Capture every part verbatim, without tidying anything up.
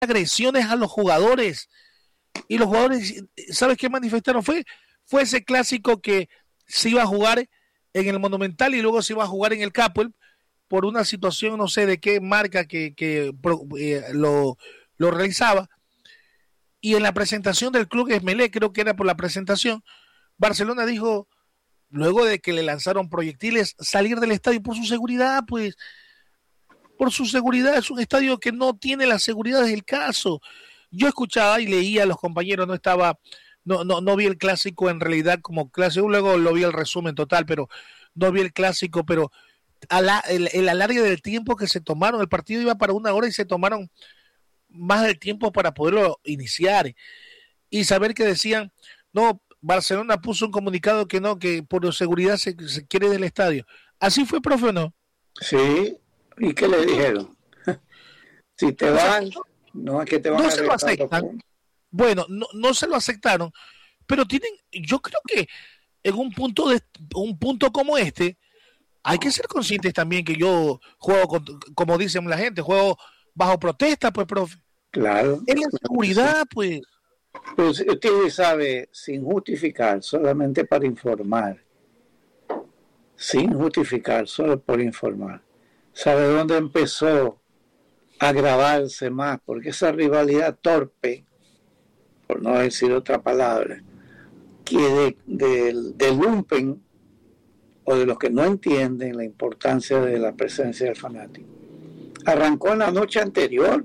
agresiones a los jugadores. Y los jugadores, ¿sabes qué manifestaron? Fue, fue ese clásico que se iba a jugar en el Monumental y luego se iba a jugar en el Capel por una situación, no sé de qué marca que, que eh, lo, lo realizaba. Y en la presentación del club Esmelé, creo que era por la presentación, Barcelona dijo, luego de que le lanzaron proyectiles, salir del estadio por su seguridad, pues, por su seguridad, es un estadio que no tiene la seguridad del caso. Yo escuchaba y leía a los compañeros, no estaba, no, no, no vi el clásico en realidad como clásico, luego lo vi el resumen total, pero no vi el clásico, pero a la, el, el alargue del tiempo que se tomaron, el partido iba para una hora y se tomaron más del tiempo para poderlo iniciar y saber que decían, no, Barcelona puso un comunicado que no, que por seguridad se, se quiere del estadio. ¿Así fue, profe, o no? Sí, ¿y qué le dijeron? Si te van, no es que te van no a se lo aceptan. Bueno, no, no se lo aceptaron, pero tienen, yo creo que en un punto de un punto como este, hay que ser conscientes también que yo juego, con, como dicen la gente, juego bajo protesta, pues, profe. Claro. Es la seguridad, pues. Pues usted sabe, sin justificar, solamente para informar. Sin justificar, solo por informar. ¿Sabe dónde empezó a agravarse más? Porque esa rivalidad torpe, por no decir otra palabra, que de, de, de lumpen o de los que no entienden la importancia de la presencia del fanático, arrancó en la noche anterior.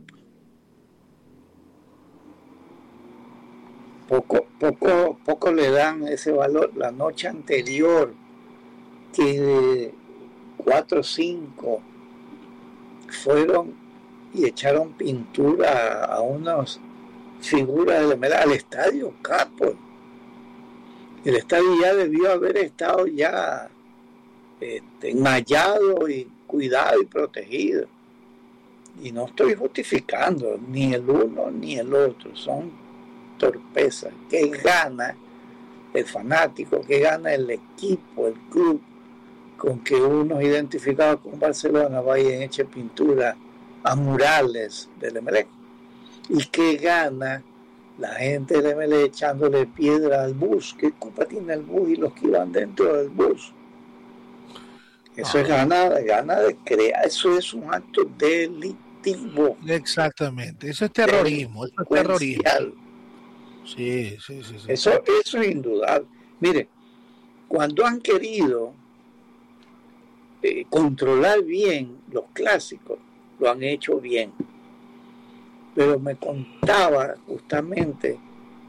Poco, poco, poco le dan ese valor. La noche anterior, que de cuatro o cinco fueron y echaron pintura a unas figuras de la al estadio Capel. El estadio ya debió haber estado ya este, enmallado y cuidado y protegido. Y no estoy justificando ni el uno ni el otro, son torpeza. ¿Qué gana el fanático? ¿Qué gana el equipo, el club, con que unos identificados con Barcelona vayan a echar pintura a murales del Emelec? ¿Y qué gana la gente del Emelec echándole piedra al bus? ¿Qué culpa tiene el bus y los que iban dentro del bus? Eso ah. es gana, gana de crear, eso es un acto delictivo. Exactamente, eso es terrorismo, eso es terrorismo. Sí, sí, sí, sí. Eso, eso es indudable. Mire, cuando han querido eh, controlar bien los clásicos, lo han hecho bien. Pero me contaba justamente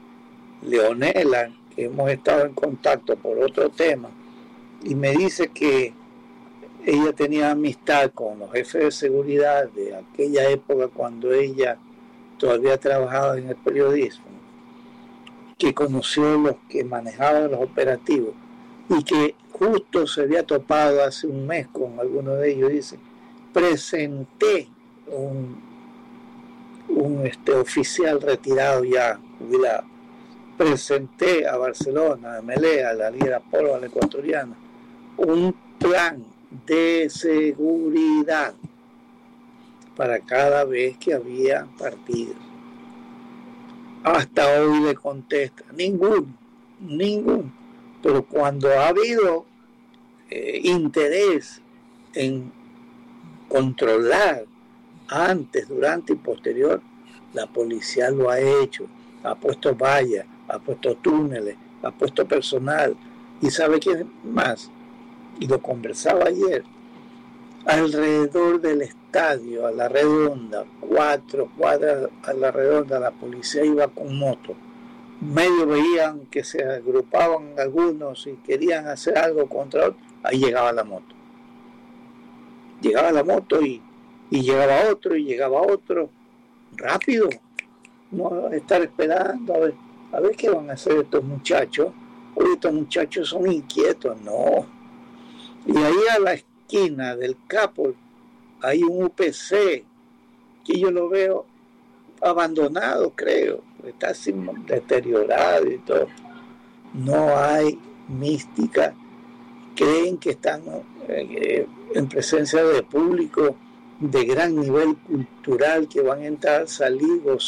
Leonela, que hemos estado en contacto por otro tema, y me dice que ella tenía amistad con los jefes de seguridad de aquella época cuando ella todavía trabajaba en el periodismo, que conoció los que manejaban los operativos y que justo se había topado hace un mes con alguno de ellos. Dice, presenté un, un este, oficial retirado ya, jubilado, presenté a Barcelona, a Emelec, a la Liga Polo, a la ecuatoriana, un plan de seguridad para cada vez que había partidos. Hasta hoy le contesta, ninguno, ninguno. Pero cuando ha habido eh, interés en controlar antes, durante y posterior, la policía lo ha hecho, ha puesto vallas, ha puesto túneles, ha puesto personal. ¿Y sabe qué más? Y lo conversaba ayer, alrededor del estadio, a la redonda, cuatro cuadras a la redonda, la policía iba con moto. Medio veían que se agrupaban algunos y querían hacer algo contra otro, ahí llegaba la moto. Llegaba la moto y, y llegaba otro y llegaba otro, rápido. No estar esperando a ver, a ver qué van a hacer estos muchachos. Oye, estos muchachos son inquietos, no. Y ahí a la esquina del Capel hay un U P C que yo lo veo abandonado, creo, está así deteriorado y todo. No hay mística, creen que están eh, en presencia de público de gran nivel cultural que van a entrar, salir,